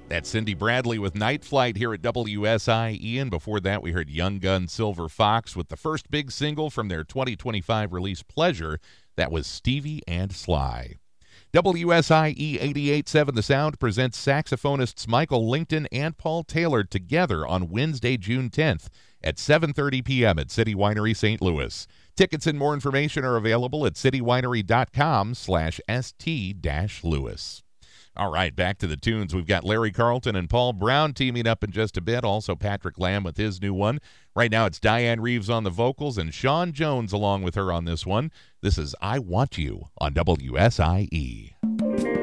That's Cindy Bradley with Night Flight here at WSIE. And before that, we heard Young Gun Silver Fox with the first big single from their 2025 release, Pleasure. That was Stevie and Sly. WSIE 88.7 The Sound presents saxophonists Michael Lington and Paul Taylor together on Wednesday, June 10th at 7:30 p.m. at City Winery St. Louis. Tickets and more information are available at citywinery.com/st-louis. All right, back to the tunes. We've got Larry Carlton and Paul Brown teaming up in just a bit. Also Patrick Lamb with his new one. Right now it's Diane Reeves on the vocals and Sean Jones along with her on this one. This is I Want You on WSIE.